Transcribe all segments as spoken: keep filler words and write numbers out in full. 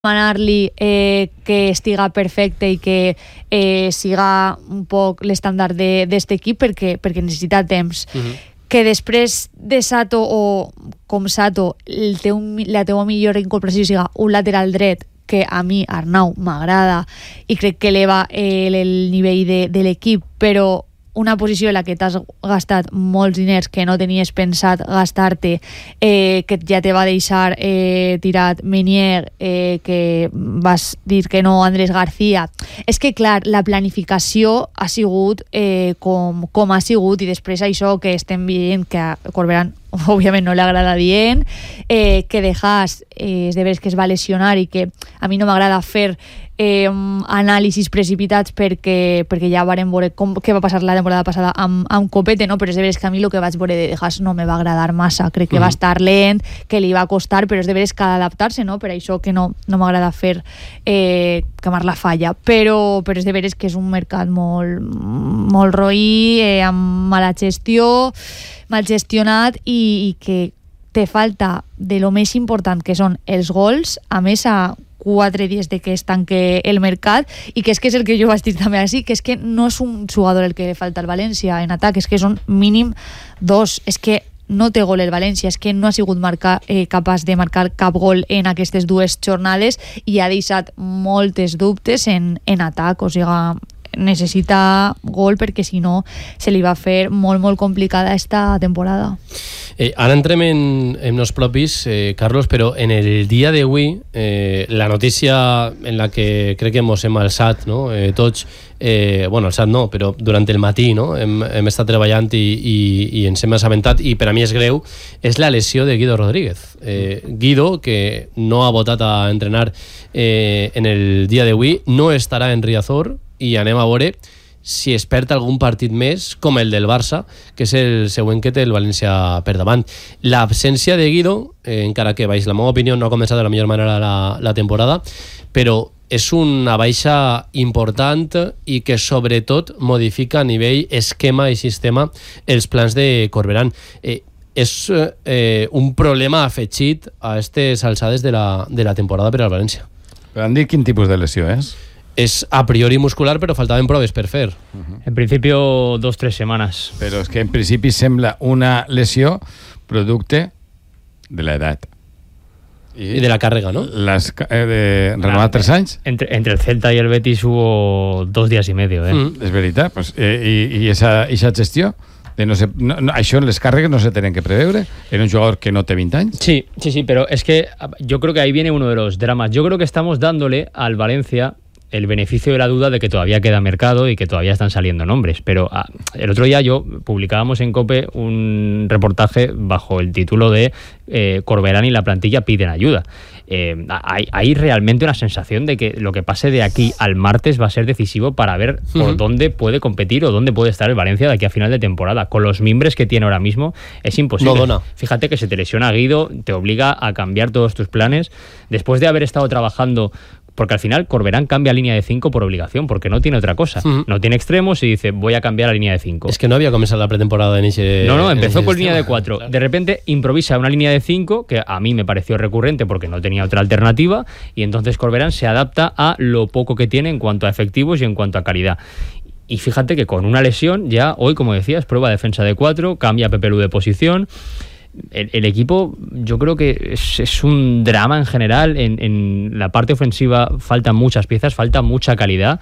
demanar-li eh, que estiga perfecte i que eh, siga un poc l'estàndard d'aquest equip perquè, perquè necessita temps. Uh-huh. Que després de Sato o com Sato el teu, la teva millor incorporació siga un lateral dret, que a mi Arnau m'agrada i crec que eleva eh, el nivell de, de l'equip, però una posició en la que t'has gastat molts diners que no tenies pensat gastar-te, eh, que ja te va deixar eh, tirat Menier, eh, que vas dir que no Andrés García. És que, clar, la planificació ha sigut eh, com, com ha sigut, i després això que estem veient que a Corberán òbviament no li agrada dient, eh, que Dejas eh, és de veres que es va lesionar i que a mi no m'agrada fer eh, anàlisis precipitats perquè, perquè ja varem veure com, què va passar la temporada passada amb, amb Copete, no? Però és de veres que a mi el que vaig veure de Dejas no me va agradar massa, crec que mm. va estar lent, que li va costar, però és de veres que ha d'adaptar-se, no? Per això que no, no m'agrada fer eh, quemar la falla, però, però és de veres que és un mercat molt, molt roí, eh, amb mala gestió, mal gestionat i, i que te falta de lo més important, que són els gols, a més a quatre dies de que es tanque el mercat, i que és que és el que jo vaig dir també així, que és que no és un jugador el que falta al València en atac, és que són mínim dos, és que no té gol el València, és que no ha sigut marcar, eh, capaç de marcar cap gol en aquestes dues jornades i ha deixat moltes dubtes en, en atac, o sigui, necessita gol perquè si no se li va fer molt molt complicada esta temporada. Eh, ara entrem en, en nos propis, eh, Carlos, però en el dia d'avui eh, la notícia en la que crec que ens hem alçat, no? eh, tots, eh, bueno, alçat no, però durant el matí, no? hem, hem estat treballant i, i, i ens hem assabentat, i per a mi és greu, és la lesió de Guido Rodríguez. Eh, Guido, que no ha votat a entrenar eh, en el dia d'avui, no estarà en Riazor, i anem a veure si es perd algun partit més com el del Barça, que és el següent que té el València per davant. L'absència de Guido, eh, encara que baix la meva opinió no ha començat de la millor manera la, la temporada, però és una baixa important i que sobretot modifica a nivell esquema i sistema els plans de Corberán. Eh, és eh, un problema afegit a aquestes alçades de la, de la temporada per al València. Però han dit quin tipus de lesió és? És a priori muscular, però faltaven proves per fer. Uh-huh. En principio, dos, tres semanas. Però és que en principi sembla una lesió producte de l'edat. I, I de la càrrega, ¿no? Las, eh, de renovar ah, tres anys? Entre, entre el Celta y el Betis hubo dos días y medio, ¿eh? Mm. És veritat. Pues, eh, i, I esa, esa gestió? De no sé, no, no, això en les càrregues no se tenen que preveure en un jugador que no té veinte anys. Sí, sí, sí, pero es que yo creo que ahí viene uno de los dramas. Yo creo que estamos dándole al Valencia el beneficio de la duda de que todavía queda mercado y que todavía están saliendo nombres, pero ah, el otro día yo publicábamos en COPE un reportaje bajo el título de eh, Corberán y la plantilla piden ayuda. Eh, hay, hay realmente una sensación de que lo que pase de aquí al martes va a ser decisivo para ver por uh-huh. dónde puede competir o dónde puede estar el Valencia de aquí a final de temporada. Con los mimbres que tiene ahora mismo es imposible. No, no. Fíjate que se te lesiona Guido, te obliga a cambiar todos tus planes después de haber estado trabajando. Porque al final Corberán cambia línea de cinco por obligación, porque no tiene otra cosa. Uh-huh. No tiene extremos y dice, voy a cambiar la línea de cinco. Es que no había comenzado la pretemporada en ese... No, no, empezó con línea de cuatro. Claro. De repente improvisa una línea de cinco, que a mí me pareció recurrente porque no tenía otra alternativa, y entonces Corberán se adapta a lo poco que tiene en cuanto a efectivos y en cuanto a calidad. Y fíjate que con una lesión, ya hoy, como decías, prueba defensa de cuatro, cambia a Pepe Lu de posición. El, el equipo yo creo que es, es un drama en general. En, en la parte ofensiva faltan muchas piezas, falta mucha calidad.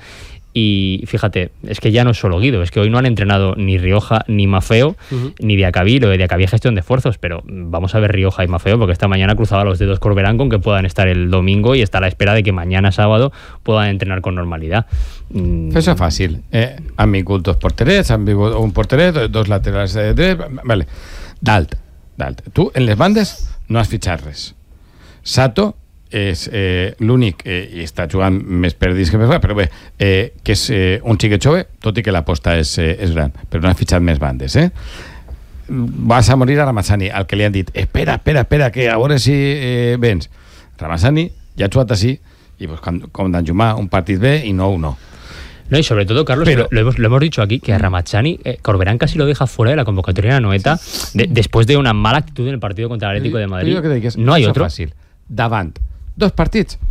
Y fíjate, es que ya no es solo Guido, es que hoy no han entrenado ni Rioja ni Mafeo, uh-huh. ni Diacabí. Lo de Diacabí es gestión de esfuerzos, pero vamos a ver Rioja y Mafeo, porque esta mañana cruzaba los dedos Corberán con que puedan estar el domingo y está a la espera de que mañana sábado puedan entrenar con normalidad. Mm. Eso es fácil. Eh, han vingut dos porterets, han vingut un porteret, dos laterals de dret, vale. Dalt. Dalt. Tu, en les bandes, no has fitxat res. Sato és eh, l'únic, eh, i està jugant més per disc que més va, però bé, eh, que és eh, un xiquet jove, tot i que l'aposta és, eh, és gran, però no has fitxat més bandes, eh? Vas a morir a Ramazani, al que li han dit, espera, espera, espera, que a veure si eh, vens. Ramazani ja ha jugat així, i pues, com, com d'enjumar un partit bé i no un no. No, y sobre todo, Carlos, pero, lo, hemos, lo hemos dicho aquí, que a Ramazani, eh, Corberán casi lo deja fuera de la convocatoria de la Noeta de, después de una mala actitud en el partido contra el Atlético de Madrid. Que no hay otro. Fàcil. Davant dos partits,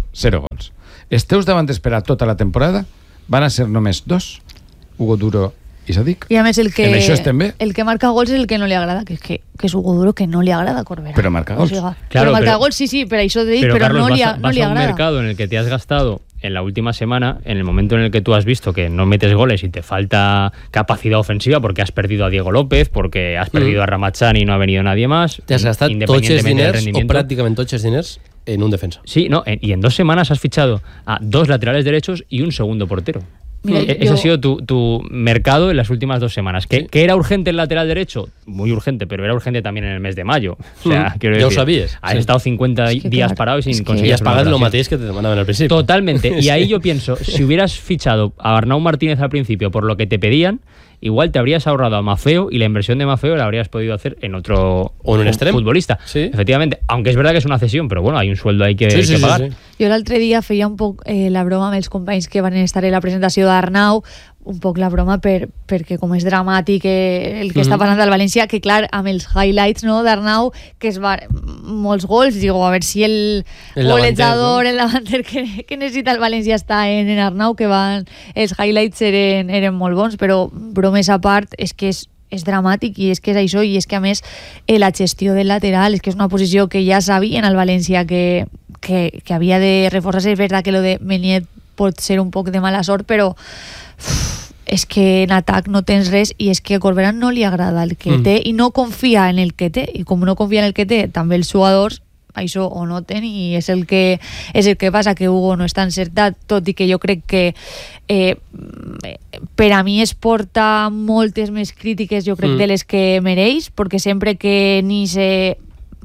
zero gols. Els teus davanters per a tota la temporada van a ser només dos, Hugo Duro i Sadik. I a més el que, en això estem bé. El que marca gols és el que no li agrada, que és, que, que és Hugo Duro, que no li agrada a Corberán. Pero marca gols. O sea, Claro, pero marca pero- gols, sí, sí, pero això te dic, Pero, pero Carlos, no, li, vas, a- a, no vas li a un agrada. mercado en el que te has gastado en la última semana, en el momento en el que tú has visto que no metes goles y te falta capacidad ofensiva porque has perdido a Diego López, porque has perdido Mm. a Ramachani y no ha venido nadie más, Te has gastat tots els independientemente del diners, o rendimiento. pràcticament tots els diners, en un defensa. Sí, no, en- y en dos semanas has fichado a dos laterales derechos y un segundo portero. Mira, E- yo- Ese ha sido tu, tu mercado en las últimas dos semanas. ¿Que, Sí. que era urgente el lateral derecho? Muy urgente, pero era urgente también en el mes de mayo. O sea, Mm. quiero Ya lo decir, sabías, has sí. estado cincuenta Es que días claro, parado y sin es que- conseguir Y has hacer una pagat lo operación. mateix que te demanaven al principio. Totalmente. Y ahí Sí. yo pienso, si hubieras fichado a Arnau Martínez al principio por lo que te pedían, igual te habrías ahorrado a Mafeo y la inversión de Mafeo la habrías podido hacer en otro O en un fu- extrem. futbolista. Sí. Efectivamente, aunque es verdad que es una cesión, pero bueno, hay un sueldo ahí que, Sí, sí, que sí, pagar. sí. Jo l'altre dia feia un poc eh, la broma amb els companys que van estar en la presentació d'Arnau, un poc la broma per, perquè com és dramàtic eh, el que Mhm. està passant al València, que clar, amb els highlights, no, d'Arnau, que es va molts gols, digo, a veure si el, El golejador, davanter, el davanter que, que necessita el València està en, en Arnau, que van, els highlights eren, eren molt bons, però bromes a part, és que és és dramàtic i és que és això, i és que a més eh, la gestió del lateral és que és una posició que ja sabien al València que, que, que havia de reforçar-se. És veritat que lo de Meunier pot ser un poc de mala sort, però uf, és que en atac no tens res, i és que a Corberán no li agrada el que Mm. té i no confia en el que té, i com no confia en el que té també els jugadors, això o no ten, i és el que és el que passa, que Hugo no està encertat, tot i que jo crec que eh, per a mi es porta moltes més crítiques, jo crec, Mm. de les que mereix, perquè sempre que ni se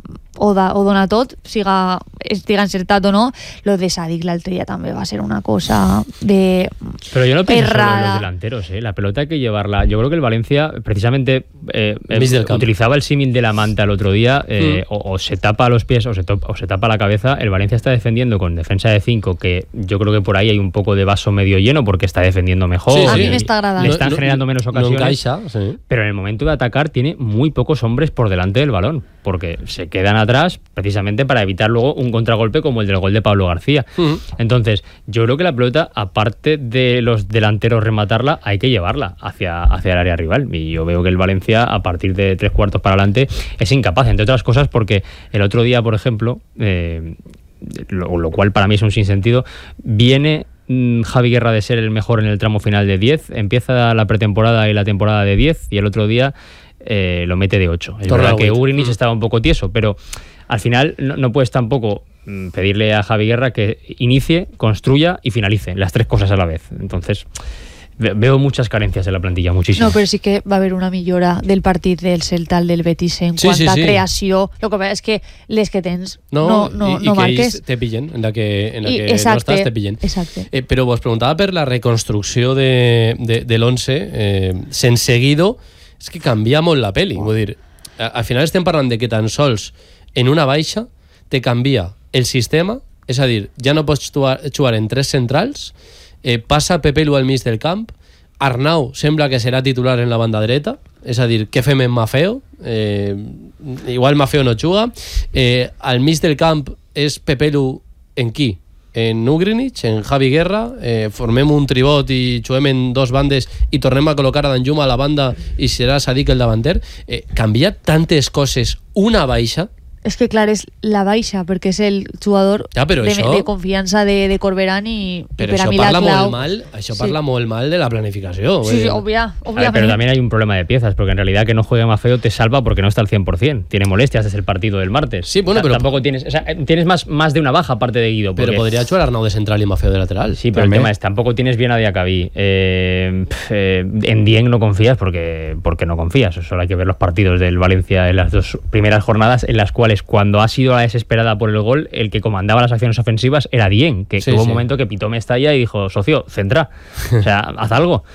o, da, o dona tot, siga, estiga encertat o no, lo de Sadik l'altre dia també va ser una cosa de Pero yo no pienso solo en errada. los delanteros, ¿eh? La pelota hay que llevarla. Yo creo que el Valencia, precisamente, eh, eh, Mis del campo. utilizaba el símil de la manta el otro día, eh, Mm. o, o se tapa los pies o se, to- o se tapa la cabeza. El Valencia está defendiendo con defensa de cinco, que yo creo que por ahí hay un poco de vaso medio lleno porque está defendiendo mejor. Sí, A sí. mí me está agradando. Le No- están no- generando menos no ocasiones. encaixa, sí. Pero en el momento de atacar tiene muy pocos hombres por delante del balón, porque se quedan atrás precisamente para evitar luego un contragolpe como el del gol de Pablo García. Mm. Entonces, yo creo que la pelota, aparte de los delanteros rematarla, hay que llevarla hacia, hacia el área rival. Y yo veo que el Valencia, a partir de tres cuartos para adelante, es incapaz, entre otras cosas porque el otro día, por ejemplo, eh, lo, lo cual para mí es un sinsentido, viene mm, Javi Guerra de ser el mejor en el tramo final de diez, empieza la pretemporada y la temporada de diez, y el otro día eh, lo mete de ocho. Es Torna verdad que ocho. Ugrinic Mm. estaba un poco tieso, pero al final no, no puedes tampoco mm, pedirle a Javi Guerra que inicie, construya y finalice las tres cosas a la vez. Entonces, ve- veo muchas carencias en la plantilla, muchísimas. No, però sí que va haver una millora del partit del Celta al del Betis en Sí, quant sí, a sí. creació. El que passa és que les que tens No, no, no, i, no i que marques. ells te pillen, en la que, en la I- que exacte, no estàs te pillen. exacte. Eh, però vos preguntava per la reconstrucció de, de, de l'once, eh, sense seguido, és que canvia molt la peli. Vull dir, a- al final estem parlant de que tan sols en una baixa te canvia el sistema, és a dir, ja no pots jugar, jugar en tres centrals, eh, passa Pepe Lu al mig del camp, Arnau sembla que serà titular en la banda dreta, és a dir, què fem en Mafeo? Eh, igual Mafeo no juga. Eh, al mig del camp és Pepe Lu en qui? En Ugrinic, en Javi Guerra, eh, formem un tribot i juguem en dos bandes i tornem a col·locar a Danjuma a la banda i serà Sadik el davanter. Eh, canvia tantes coses una baixa. És que clar, és la baixa, perquè és el jugador Ja, però de, això- de confiança de, de Corberán, i, i Però per a això mi la parla clau... molt mal, això Sí. parla molt mal de la planificació. Sí, vull sí, dir. obvia, A ver, obviamente. pero también hay un problema de piezas, porque en realidad que no juegue Mafeo te salva porque no está al cien por ciento. Tiene molestias desde el partido del martes. Sí, bueno, O sea, pero- tampoco tienes, o sea, eh, tienes más, más de una baja aparte de Guido. Però porque- podria jugar Arnau de central i Mafeo de lateral. Sí, pero También. el tema es, tampoco tienes bien a Diacabí. Eh, pf, eh, en Dieng no confías porque, porque no confías. Solo hay que ver los partidos del Valencia en las dos primeras jornadas, en las cuales cuando ha sido la desesperada por el gol, el que comandaba las acciones ofensivas era Dieng, que, Sí, que hubo sí. un momento que pitó Mestalla y dijo, socio, centra, o sea, haz algo.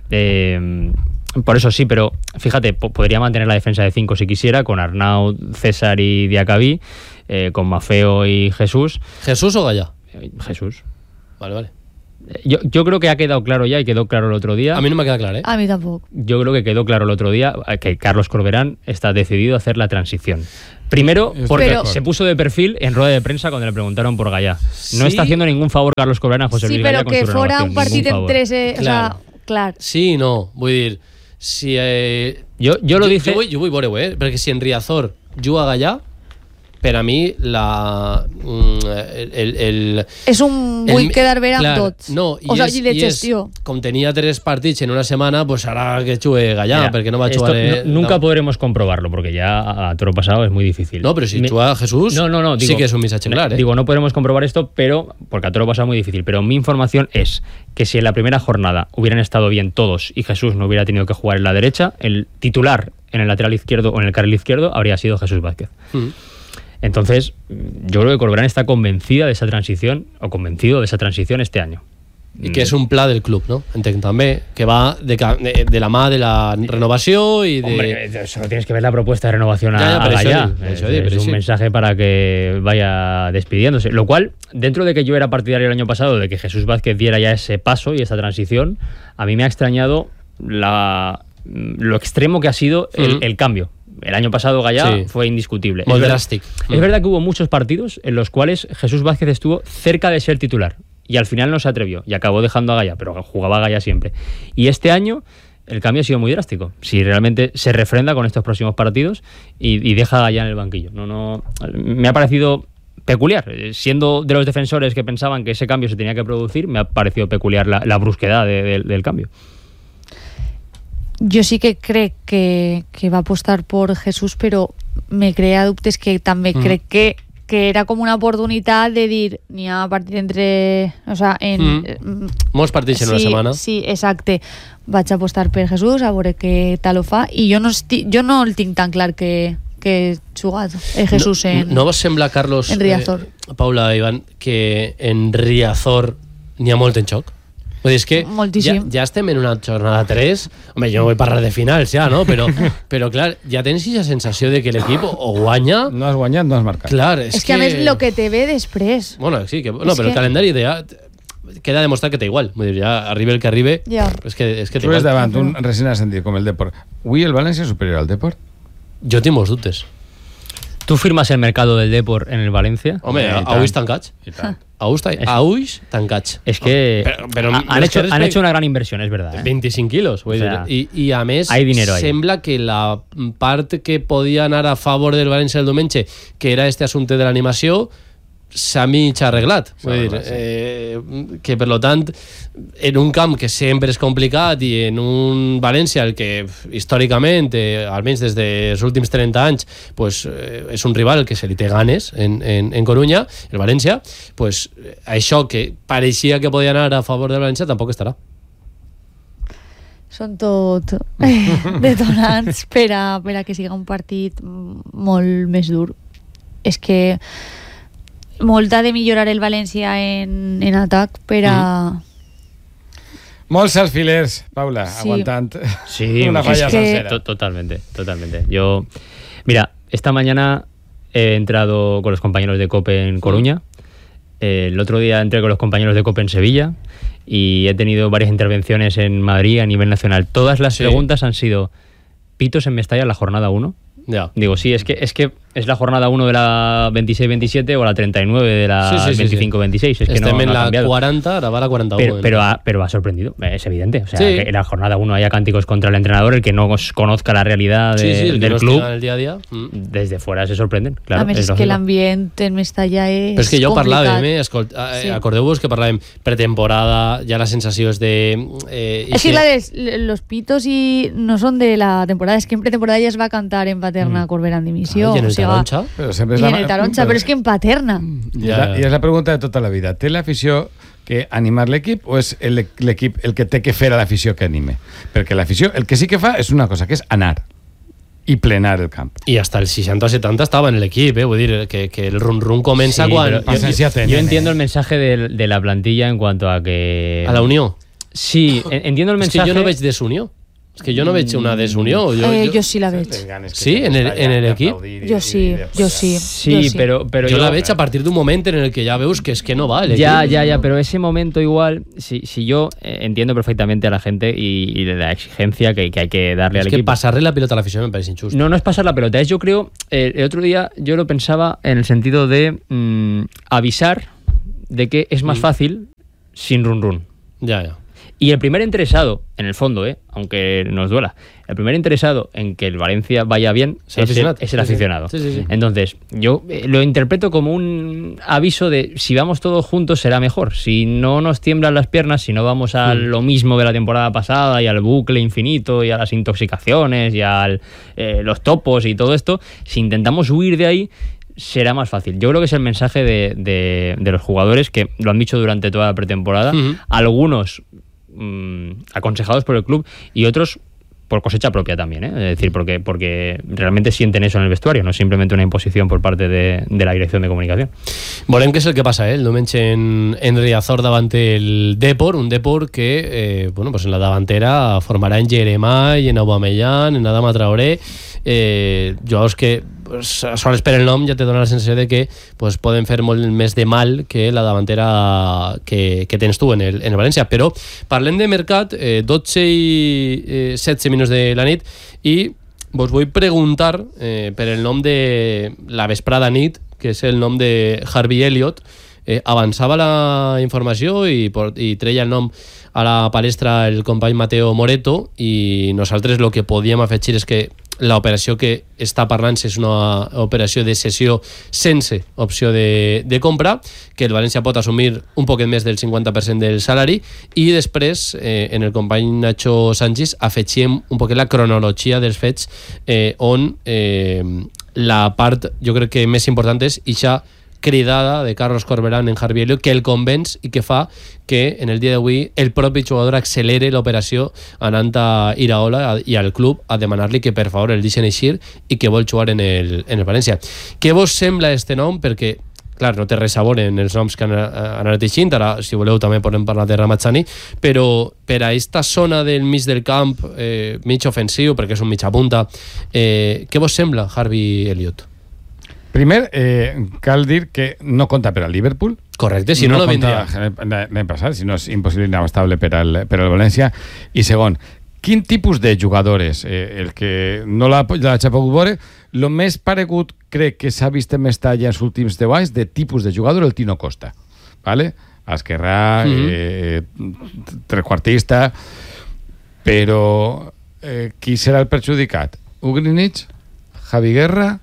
Eh, por eso sí, pero fíjate, po- podría mantener la defensa de cinco si quisiera, con Arnau, César y Diacabí, eh, con Mafeo y Jesús. Jesús o Gallà? Eh, Jesús. Vale, vale. Yo, yo creo que ha quedado claro ya y quedó claro el otro día. A mi no m'ha quedat clar, eh? A mi tampoc. Yo creo que quedó claro el otro día que Carlos Corberán está decidido a hacer la transición. Primero, porque Pero- se puso de perfil en rueda de prensa cuando le preguntaron por Gallá. No Sí. está haciendo ningún favor Carlos Cobrán a José Sí, Luis Gallá però con que su fora renovación, un partit ningún en favor. tres... Eh, Clar. O sea, clar. Sí i no. Vull dir, si... Eh, Yo, yo lo dije... Jo vull, jo vull veure-ho, eh? Perquè si en Riazor juga a Gallà, per a mi la... mm, El... el, el És un vull el- quedar bé amb clar, tots. No, i o és, sigui, de i gestió. És, com tenia tres partits en una setmana, pues ara que jugue Gallà, Mira, perquè no va esto jugar... eh, no- nunca no. podremos comprobarlo porque ya a, a toro pasado es muy difícil. No, pero si Me- juega Jesús, no, no, no, sí digo- que es un missatge clar, eh? Digo, no podremos comprobar esto, pero porque a toro pasado es muy difícil. Pero mi información es que si en la primera jornada hubieran estado bien todos y Jesús no hubiera tenido que jugar en la derecha, el titular en el lateral izquierdo o en el carril izquierdo habría sido Jesús Vázquez. Mm. Entonces, yo creo que Corberán está convencida de esa transición, o convencido de esa transición este año. I que és un pla del club, no? Entenc també, que va de, ca- de, de la mà de la renovació i de... Hombre, solo tienes que ver la propuesta de renovación a, Ya, ya, a pero eso Gallá. di, pero Es, eso di, es pero un sí. mensaje para que vaya despidiéndose. Lo cual, dentro de que yo era partidario el año pasado de que Jesús Vázquez diera ya ese paso y esa transición, a mí me ha extrañado la, lo extremo que ha sido el, Mm. el cambio. El año pasado Gallá Sí. fue indiscutible. Molt es, ver- dràstic. es Mm. verdad que hubo muchos partidos en los cuales Jesús Vázquez estuvo cerca de ser titular y al final no se atrevió y acabó dejando a Gallá, pero jugaba a Gallá siempre. Y este año el cambio ha sido muy drástico. Si realmente se refrenda con estos próximos partidos y, y deja a Gallá en el banquillo. No, no, me ha parecido peculiar. Eh, Siendo de los defensores que pensaban que ese cambio se tenía que producir, me ha parecido peculiar la, la brusquedad de- de- del cambio. Jo sí que crec que, que va apostar por Jesús, però me crea dubtes que també Mm. crec que, que era com una oportunitat de dir n'hi ha partit entre... O sea, en, Mm. eh, Molts partits en una sí, setmana. Sí, exacte. Vaig apostar per Jesús, a veure què tal ho fa, i jo no, esti, jo no el tinc tan clar que, que jugat eh, Jesús no, en... No vos sembla, Carlos, en Riazor. eh, Paula, Ivan, que en Riazor n'hi ha molt en xoc? Vull dir, és que ja, Moltíssim. ja estem en una jornada tres. Home, jo no vull parlar de finals ja, no? Però, però clar, ja tens aquesta sensació de que l'equip o guanya... No has guanyat, no has marcat. Clar, és, És que a més el que te ve després... Bueno, sí, que, no, És però el que- calendari ja queda demostrat que té igual. Vull dir, ja arriba el que arribe, Ja. és que, és que té Tu és igual. davant un recent ascendit com el Depor. Avui el València és superior al Depor? Jo tinc molts dubtes. ¿Tú firmas el mercado del Depor en el Valencia? Home, Home, i a, a tant. ulls tancats. I tant. A ulls, ta- a ulls tancats. Es que Pero- pero- ha- pero han, es que hecho, han respect- hecho una gran inversión, es verdad. ¿eh? veinticinc quilos, vull O sea, dir. I, I a més, hay dinero ahí. sembla que la part que podia anar a favor del València el diumenge, que era este assumpte de l'animació, s'ha mig arreglat. Vull dir, arreglat, sí. eh, que per lo tant, en un camp que sempre és complicat i en un València el que històricament, eh, almenys des dels últims trenta anys, pues, eh, és un rival que se li té ganes en, en, en Corunya, el València, pues, eh, això que pareixia que podia anar a favor del València tampoc estarà. Són tot detonants per a, per a que siga un partit molt més dur. És que molta de millorar el València en, en atac per a... Molts alfilers, Paula, Sí. aguantant Sí, una es falla que- sencera. To- Totalmente, totalmente. Yo, mira, esta mañana he entrado con los compañeros de COPE en Coruña. Eh, el otro día entré con los compañeros de COPE en Sevilla y he tenido varias intervenciones en Madrid a nivel nacional. Todas las Sí. preguntas han sido: ¿Pitos en Mestalla la jornada uno? Ja. Digo, sí, es que es que es la jornada uno de la veintiséis veintisiete o la treinta y nueve de la Sí, sí, sí, veinticinco veintiséis. Es que Estem no, en no ha la cambiado. cuarenta, ara va a la quaranta-u. Pero, eh? pero, ha, pero ha sorprendido, es evidente. O sea, Sí. que en la jornada uno haya cánticos contra el entrenador, el que no os conozca la realidad sí, de- sí, el que del no club, estiga en el dia a dia. Mm. desde fuera se sorprenden. Claro, a més, és, lógico. que l'ambient en Mestalla és Però és que jo complicat. parlàvem, eh? Escolt, eh, Sí. acordeu-vos que parlàvem pretemporada, ja la sensació és de... Eh, Es que la de los pitos y no son de la temporada, es que en pretemporada ya es va a cantar en Paterna Mm. Corberán dimisión. Ai, i en el o sea, Taronja? Però sempre és y en la- el Taronja, pero es que en Paterna. I, Ja, la, ja. I és la pregunta de tota la vida. Té l'afició que animar l'equip o és el- l'equip el que té que fer a l'afició que anime? Perquè l'afició el que sí que fa és una cosa, que és anar i plenar el camp. I hasta el seixanta o setanta estava en l'equip, eh? Vull dir, que, que el run-run comença Sí, quan... pero yo- Paciencia yo, tenen, yo eh. entiendo el mensaje de, de la plantilla en cuanto a que... A la Unió. Sí, en- entiendo el És que mensaje... jo no veig desunió. És que jo no veig una desunió. Jo, eh, jo, jo sí la veig. Sí, en el, en el equip? Jo sí, jo sí. Sí, jo sí. pero, pero yo yo la veig a partir de un momento en el que ya veus que es que no va el equipo. Ya, ya, ya, pero ese momento igual, si, si yo eh, entiendo perfectamente a la gente y, y de la exigencia que, que hay que darle es al que equipo. pasarle la pelota a la afición me parece injusto. No, no es pasar la pelota, es yo creo, eh, el otro día yo lo pensaba en el sentido de mmm, avisar de que es más mm. fácil sin run run. Ya, ya. Y el primer interesado, en el fondo, ¿eh? aunque nos duela, el primer interesado en que el Valencia vaya bien es el, es el aficionado. Sí, sí, sí. Entonces, yo eh, lo interpreto como un aviso de si vamos todos juntos será mejor. Si no nos tiemblan las piernas, si no vamos a mm. lo mismo de la temporada pasada y al bucle infinito y a las intoxicaciones y a eh, los topos y todo esto, si intentamos huir de ahí, será más fácil. Yo creo que es el mensaje de, de, de los jugadores que lo han dicho durante toda la pretemporada. Mm-hmm. Algunos aconsejados por el club y otros por cosecha propia también, ¿eh? Es decir, porque, porque realmente sienten eso en el vestuario, no es simplemente una imposición por parte de, de la dirección de comunicación. Veurem què és el que passa, eh? El diumenge en, en Riazor davant el Depor, un Depor que eh, bueno, pues en la davantera formarà en Jeremai, en Aubameyang, en Adama Traoré, eh, jugadors que pues, sols per el nom ja te dona la sensació de que pues, poden fer molt més de mal que la davantera que, que tens tu en el, en el València. Però parlem de mercat, eh, dotze i eh, setze minuts de la nit, i vos vull preguntar eh, per el nom de la vesprada nit, que és el nom de Harvey Elliott. Eh, avançava la informació i, i treia el nom a la palestra el company Mateo Moreto, i nosaltres el que podíem afegir és que l'operació que està parlant-se és una operació de cessió sense opció de, de compra, que el València pot assumir un poquet més del cinquanta per cent del salari, i després eh, en el company Nacho Sánchez afegíem un poquet la cronologia dels fets, eh, on eh, la part jo crec que més important és ixa cridada de Carlos Corberán en Harvey Elliott, que el convenç i que fa que en el dia d'avui el propi jugador accelere l'operació anant a Iraola i al club a demanar-li que per favor el deixen eixir i que vol jugar en el, en el València. Què vos sembla este nom? Perquè clar, no té res sabor en els noms que han, han anat eixint, ara si voleu també podem parlar de Ramazzani, però per a esta zona del mig del camp, eh, mig ofensiu, perquè és un mitja punta, eh, què vos sembla Harvey Elliott? Primer, eh, cal dir que no compta per al Liverpool. Correcte, si no, no, no vindria. L'any passat, si no és impossible inabastable per al, per al València. I segon, quin tipus de jugadores? Eh, el que no l'ha pogut veure, el més paregut crec que s'ha vist en Mestalla els últims deu anys de tipus de jugador, el Tino Costa. ¿Vale? Esquerrà, mm-hmm. eh, trequartista, però eh, qui serà el perjudicat? Ugrinic? Javi Guerra?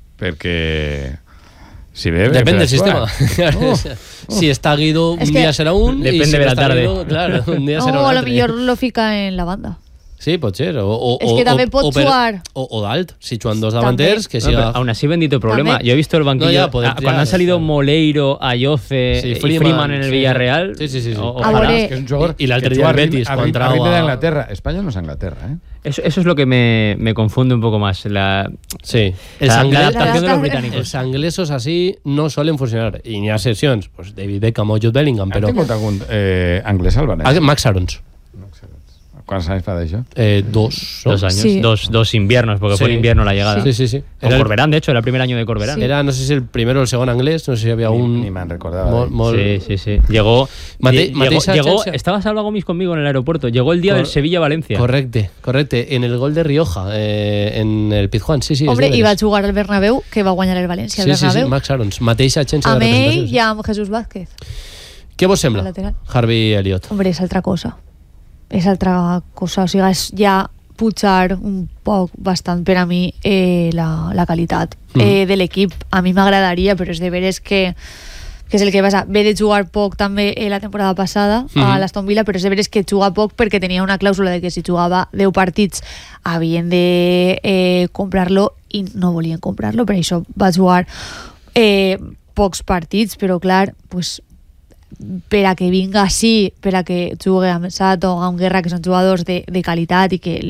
Perquè si ve, depende del sistema. Oh, oh. Si está Guido, un día será un, depende y si de no la tarde. Guido, claro, un día no, será un o a lo altre. millor lo fica en la banda. Sí, pot ser. O, o, es que també pot o, jugar. O, o d'alt, si juegan dos davanters. Que no, siga... Aún así, bendito problema. ¿También? Yo he visto el banquillo. No, ya, poder, a, cuando ya, han salido sí. Moleiro, Ayoce sí, y Freeman, Freeman en el sí, Villarreal. Sí, sí, sí. sí. O, ojalá. Ojalá, es que es un jugador y, y l'altre dia el Betis, quan trau a... a... Inglaterra. España no es Inglaterra, ¿eh? Eso, eso es lo que me, me confunde un poco más. La, sí. la, la angles, adaptación de los els británicos. anglesos así no suelen funcionar. I n'hi ha sessions, pues David Beckham o Jude Bellingham, però... ¿Has tingut algun eh, anglès al València? Max Arons. ¿Cuántos años para eso? Eh, dos. Dos años. Sí. Dos, dos inviernos, porque sí. fue en invierno la llegada. Sí, sí, sí. Con Era Corberán, de hecho, era el primer año de Corberán. Sí. Era, no sé si el primero o el segundo inglés, no sé si había ni, un... Ni me han recordado. Mol, mol... Sí, sí, sí. Llegó... Mate, llegó, Mateix llegó Sánchez. estaba Salva Gomis conmigo en el aeropuerto. Llegó el día Cor del Sevilla-Valencia. Correcte, correcte. En el gol de Rioja, eh, en el Pizjuán, sí, sí. Hombre, i va jugar al Bernabéu, que va guanyar el València al sí, sí, Bernabéu. sí, Max Arons, mateixa agència de amb representació. ell i amb Jesús Vázquez. Què vos sembla, Harvey Elliott? Hombre, és altra cosa. És altra cosa. O sigui, és ja pujar un poc, bastant per a mi, eh, la, la qualitat mm. eh, de l'equip. A mi m'agradaria, però és de veres que que és el que passa, ve de jugar poc també eh, la temporada passada mm. a l'Aston Villa, però és de veres que juga poc perquè tenia una clàusula de que si jugava deu partits havien de eh, comprar-lo i no volien comprar-lo, per això va jugar eh, pocs partits, però clar, pues, per a que vinga així, per a que jugui amb Sato o amb Guerra, que són jugadors de, de qualitat i que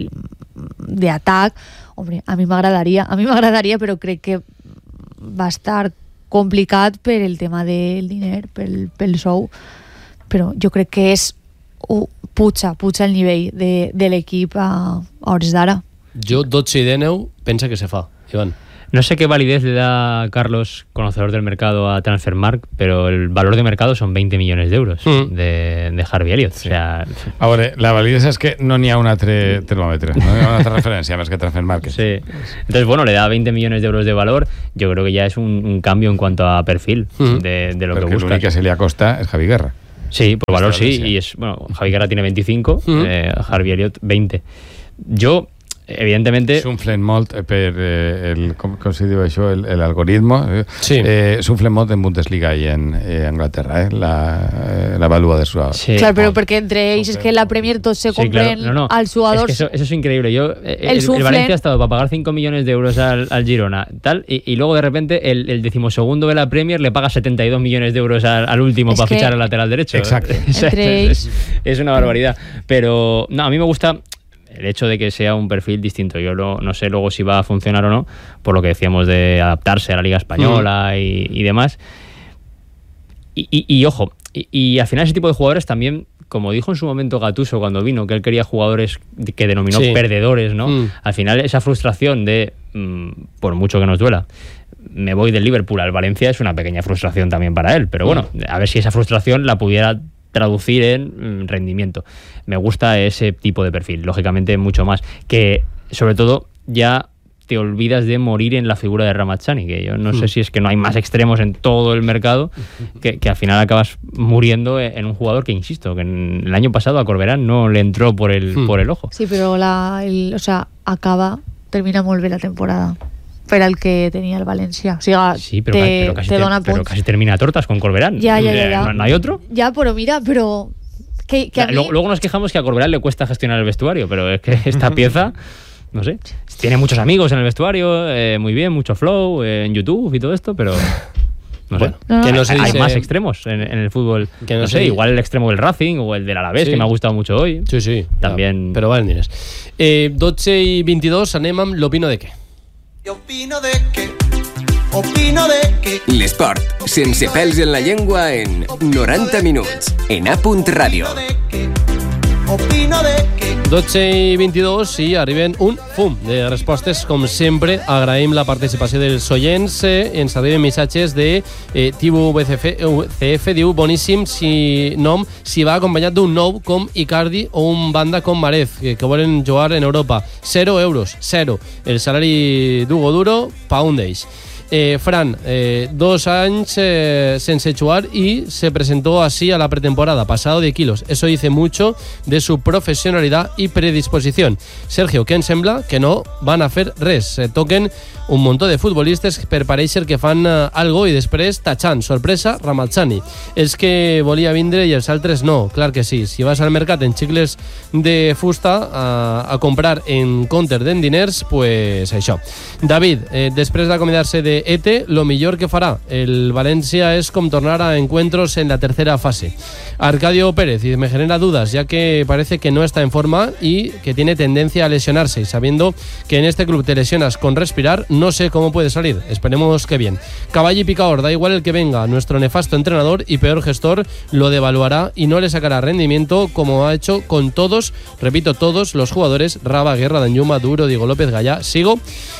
d'atac, hombre, a mi m'agradaria a mi m'agradaria, però crec que va estar complicat per el tema del diner, pel, pel sou, però jo crec que és uh, puja, puja el nivell de, de l'equip a, a hores d'ara. Jo dotze i dinou pensa que se fa, Iván. No sé qué validez le da Carlos, conocedor del mercado, a Transfermarkt, pero el valor de mercado son veinte millones de euros mm. de, de Harvey Elliott. Sí. O sea... Ahora, la validez es que no ni a una tre termòmetre, no hi ha una altra referència més que Transfermarkt. Sí. Entonces, bueno, le da veinte millones de euros de valor. Yo creo que ya es un, un cambio en cuanto a perfil mm. de, de lo Porque que busca. Porque l'únic que se le acosta es Javi Guerra. Sí, por valor sí. Y es, bueno, Javi Guerra tiene veinticinco, mm. eh, Harvey Elliott veinte. Yo... evidentemente s'unflen molt per eh, el, com, com se diu això, el, el algoritmo sí. eh, s'unflen molt en Bundesliga i en eh, Anglaterra eh, la, eh, la valua de suador sí. Claro, pero porque entre ellos es que la Premier todos se compren sí, claro. no, no. al suador es que eso, eso es increíble. Yo, el, el, el Valencia ha estado para pagar cinco millones de euros al, al Girona tal y, y luego de repente el, el decimosegundo de la Premier le paga setenta y dos millones de euros al, al último es para fichar al lateral derecho. Exacto. es, es, es una barbaridad, pero no, a mí me gusta el hecho de que sea un perfil distinto. Yo lo, no sé luego si va a funcionar o no, por lo que decíamos de adaptarse a la Liga Española mm. y, y demás. Y, y, y ojo, y, y al final ese tipo de jugadores también, como dijo en su momento Gattuso cuando vino, que él quería jugadores que denominó sí. perdedores, ¿no? Mm. Al final esa frustración de, mmm, por mucho que nos duela, me voy del Liverpool al Valencia, es una pequeña frustración también para él. Pero bueno, mm. a ver si esa frustración la pudiera traducir en rendimiento. Me gusta ese tipo de perfil, lógicamente mucho más, que sobre todo ya te olvidas de morir en la figura de Ramazzani, que yo no mm. sé si es que no hay más extremos en todo el mercado, que, que al final acabas muriendo en un jugador que, insisto, que en el año pasado a Corberà no le entró por el, mm. por el ojo. Sí, pero la, el, o sea, acaba, termina molt bé la temporada. Per al que tenia el València. O sigui, sí, pero, te, pero, casi te te, dona pero casi termina tortas con Corberà. Ya, ya, ya, ya. ¿No, ¿No hay otro? Ya, pero mira, pero... Que, que la, mí... Luego nos quejamos que a Corberà le cuesta gestionar el vestuario, pero es que esta pieza, no sé, tiene muchos amigos en el vestuario, eh, muy bien, mucho flow, eh, en YouTube y todo esto, pero... No sé, bueno, no, no, que no se hay dice... más extremos en, en el fútbol. Que no, no sé, sé, igual el extremo del Racing o el del Alavés, sí. que me ha gustado mucho hoy. Sí, sí. También... Ja, però valen diners. Eh, dotze i vint-i-dos, anem amb l'opino de què. Opino de què? Opino de què? L'esport, sense pèls en la llengua, en noranta minuts, en A punt Ràdio. Opino de què? dotze i vint-i-dos i arriben un fum de respostes. Com sempre, agraïm la participació dels oients. Eh, ens arriben missatges de eh, Tibu B C F, diu, boníssim si nom si va acompanyat d'un nou com Icardi o un banda com Marez, que, que volen jugar en Europa. Zero euros, zero. El salari d'Hugo Duro, pa un d'ells. Eh, Fran, eh, dos años eh, sense jugar y se presentó así a la pretemporada, pasado de kilos. Eso dice mucho de su profesionalidad y predisposición. Sergio, què ens sembla? Que no van a fer res. Eh, toquen un muntó de futbolistes per pareixer que fan eh, algo i després tachant, sorpresa, Ramazzani. Els que volia vindre i els altres no, clar que sí. Si vas al mercat en xicles de fusta a, a comprar en comptes d'en diners, pues això. David, eh, després d'acomiadar-se de Ete, lo millor que farà el Valencia es com tornar a encuentros en la tercera fase. Arcadio Pérez, y me genera dudas ya que parece que no está en forma y que tiene tendencia a lesionarse, y sabiendo que en este club te lesionas con respirar, no sé cómo puede salir. Esperemos que bien. Caball y Picador, da igual el que venga, nuestro nefasto entrenador y peor gestor lo devaluará y no le sacará rendimiento como ha hecho con todos, repito, todos los jugadores. Raba, Guerra, Danjuma, Duro, Diego López, Gallà. Sigo.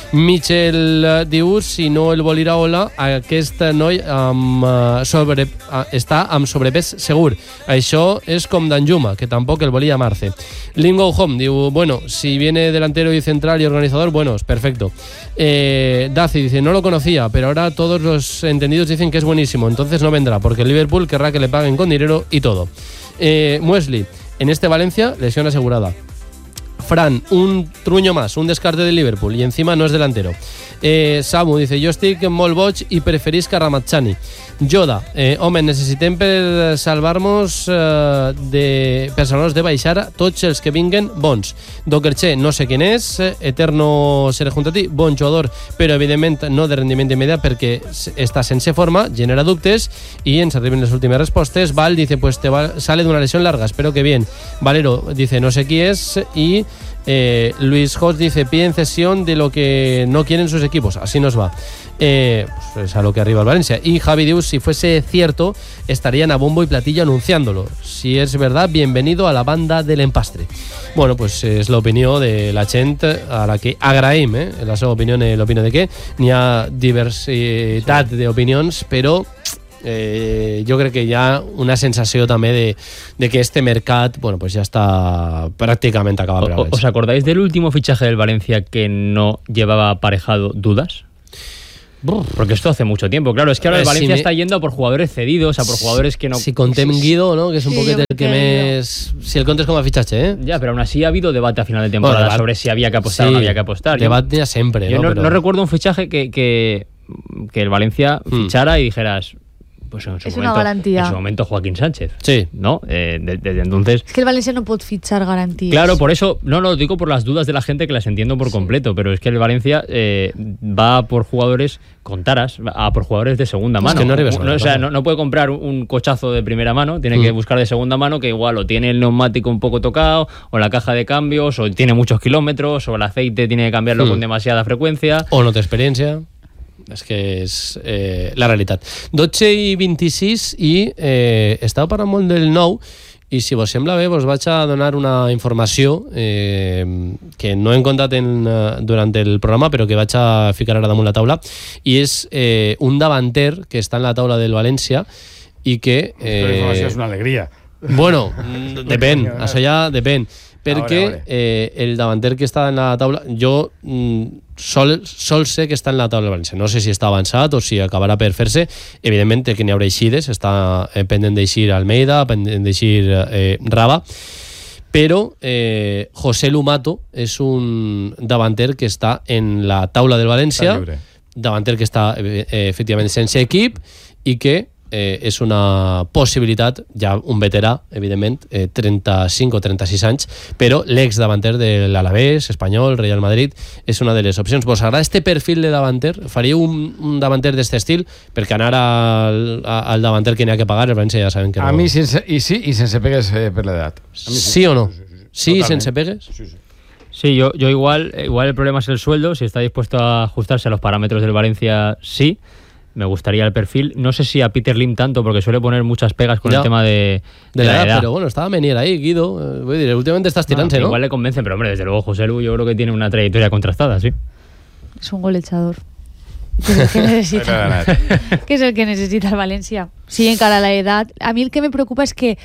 Michel diu, si no el vol Iraola, aquest noi amb, uh, sobre, uh, està amb sobrepès segur. Això és com Danjuma, que tampoc el volia Marce. Lingo Home diu, bueno, si viene delantero y central y organizador, bueno, es perfecto. Eh, Daci dice, no lo conocía, pero ahora todos los entendidos dicen que es buenísimo, entonces no vendrá, porque el Liverpool querrá que le paguen con dinero y todo. Eh, Muesli, en este Valencia, lesión asegurada. Fran, un truño más, un descarte del Liverpool y encima no es delantero. Eh, Samu dice, jo estic molt boig i preferisc a Ramazzani. Yoda, eh, home, necessitem per salvar-nos eh, de, per salvar-nos de baixar tots els que vinguen bons. Dokerche, no sé quién és, Eterno seré junto a ti, bon jugador, però evidentment no de rendiment immediat perquè està sense forma, genera dubtes, i ens arriben les últimes respostes. Val dice, pues te va, sale de una lesión larga, espero que bien. Valero dice, no sé qui és, i Eh, Luis Jos dice, piden cesión de lo que no quieren sus equipos. Así nos va. Eh, pues es a lo que arriba el Valencia. Y Javi Dius, si fuese cierto, estarían a bombo y platillo anunciándolo. Si es verdad, bienvenido a la banda del empastre. Bueno, pues és l'opinió de la gent a la que agraïm, eh? La seva opinió, l'opinió de què? N'hi ha diversitat d'opinions, però eh, jo crec que hi ha una sensació també de, de que este mercat, bueno, pues ya está prácticamente acabado. O, ¿Os acordáis del último fichaje del Valencia que no llevaba aparejado dudas? Porque esto hace mucho tiempo, claro, es que ahora el Valencia si me... está yendo a por jugadores cedidos, a por jugadores que no... Si contem Guido, ¿no? Que es un sí, poquito el que més... Si el contes com a fitxatge, ¿eh? Ya, pero aún así ha habido debate a final de temporada bueno, sobre si había que apostar sí, o no había que apostar. Debate ya siempre, Yo ¿no? no, Pero... no recuerdo un fichaje que, que, que el Valencia fichara hmm. y dijeras... Pues en su es momento, una garantía. En su momento Joaquín Sánchez. Sí. ¿No? Eh, desde de, entonces... Es que el Valencia no puede fichar garantías. Claro, por eso... No, no, lo digo por las dudas de la gente que las entiendo por sí. completo, pero es que el Valencia eh, va por jugadores con taras, a por jugadores de segunda mano. Es que no, no, no, o sea, no, no puede comprar un cochazo de primera mano, tiene mm. que buscar de segunda mano que igual o tiene el neumático un poco tocado, o la caja de cambios, o tiene muchos kilómetros, o el aceite tiene que cambiarlo mm. con demasiada frecuencia. O no té experiencia. És que és eh, la realitat. dotze i vint-i-sis i eh, estava parlant molt del nou i si vos sembla bé vos vaig a donar una informació eh, que no hem contat en, uh, durant el programa però que vaig a ficar ara damunt la taula i és eh, un davanter que està en la taula del València i que... Eh, la informació és una alegria. Bueno, depèn, això ja depèn perquè eh, el davanter que està en la taula jo mm, sol, sol ser que està en la taula del València, no sé si està avançat o si acabarà per fer-se, evidentment que n'hi haurà eixides, està eh, pendent d'eixir Almeida, pendent d'eixir eh, Raba, però eh, José Lumato és un davanter que està en la taula del València, davanter que està eh, efectivament sense equip i que Eh, és una possibilitat, ja un veterà, evidentment, eh, trenta-cinc o trenta-sis anys, però l'ex davanter de l'Alavés, Espanyol, Real Madrid, és una de les opcions. Vos agrada este perfil de davanter? Faríeu un, un davanter d'aquest estil? Perquè anar al, al davanter que n'hi ha que pagar, el València ja saben que no... A mi sense, i sí, i sense pegues eh, per l'edat. Sí. sí o no? Sí, sí, sí. sí sense pegues? Sí, sí. Sí, yo, yo igual, igual el problema es el sueldo, si está dispuesto a ajustarse a los parámetros del Valencia, sí. Me gustaría el perfil. No sé si a Peter Lim tanto, porque suele poner muchas pegas con ya. el tema de, de, de la, la edad, edad. Pero bueno, estaba Menier ahí, Guido. Voy a decir, últimamente estás tirante, no, ¿no? Igual le convencen, pero hombre, desde luego José Lu yo creo que tiene una trayectoria contrastada, sí. Es un golechador. ¿Qué es el que necesita? ¿Qué es el que necesita el Valencia? Sí, encara la edad. A mí el que me preocupa es que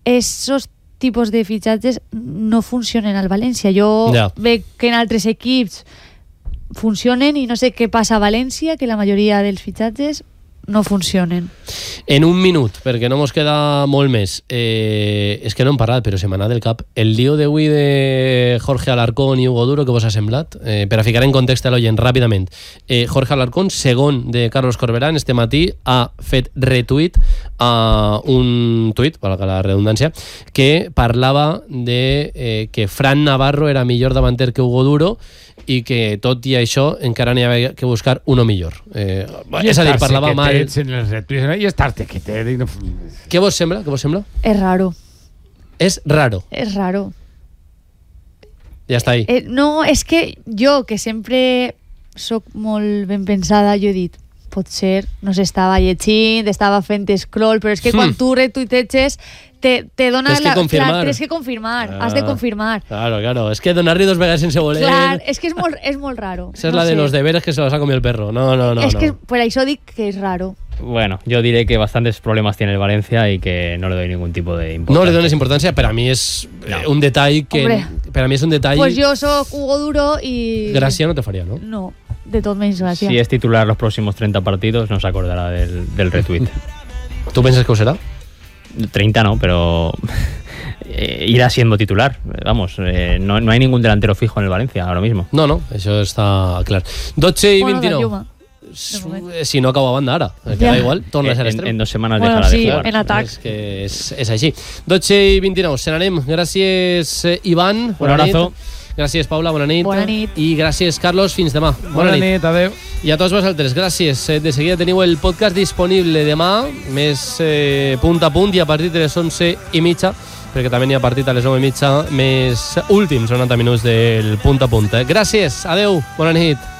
esos tipos de fichajes no funcionen al Valencia. Yo ya. veo que en altres equips funcionen i no sé què passa a València, que la majoria dels fitxatges no funcionen. En un minut, perquè no mos queda molt més. Eh, és que no hem parlat, però se m'ha anat del cap. El lío d'avui de Jorge Alarcón i Hugo Duro, què vos ha semblat? Eh, per a ficar en context a l'oient ràpidament. Eh, Jorge Alarcón, segon de Carlos Corberán, este matí ha fet retuit a un tuit, valga la redundància, que parlava de eh, que Fran Navarro era millor davanter que Hugo Duro i que tot i això encara n'hi havia que buscar uno millor. Eh, és a dir, parlava mal... I estar-te quietet. No... Què vos sembla? Què vos sembla? És raro. És raro. És raro. Ja està ahí. Eh, no, és que jo, que sempre soc molt ben pensada, jo he dit, potser no s'estava llegint, estava fent scroll, però és que quan hmm. tu retuiteges te, te dona tens que la... confirmar. Clar, tens que confirmar, ah, has de confirmar. Claro, claro, es que donar-li dos vegades sense voler... Clar, és que és molt, és molt raro. Esa es no la sé. de los deberes que se los ha comido el perro. No, no, no. Es no. que por això dic que és raro. Bueno, yo diré que bastantes problemas tiene el Valencia y que no le doy ningún tipo de importancia. No le dones importancia, pero a mí es no. un detall que... Hombre, per a mi és un detall... Pues jo soc Hugo Duro i... Gràcia no te faria, ¿no? No, de tot menys gràcia. Si es titular los próximos treinta partidos, no se acordará del, del retweet. ¿Tú piensas que ho será? treinta no, pero eh, irá siendo titular. Vamos, eh, no, no hay ningún delantero fijo en el Valencia ahora mismo. No, no, això està clar. dotze i bueno, vint-i-nou. Si no acaba banda ara, que yeah. da igual, torna a ser extrem. En, en dos semanas bueno, dejarà sí, de jugar. En atac. És que és, és així. dotze i vint-i-nou, se n'anem. Gràcies, Ivan. Un abrazo. Gràcies, Paula, bona nit. Bona nit. I gràcies, Carlos, fins demà. Bona, bona nit. nit, adeu. I a tots vosaltres, gràcies. De seguida teniu el podcast disponible demà, més eh, punt a punt, i a partir de les onze i mitja perquè també n'hi ha partit a les nou i mitja, més últims noranta minuts del punt a punt. Gràcies, adeu, bona nit.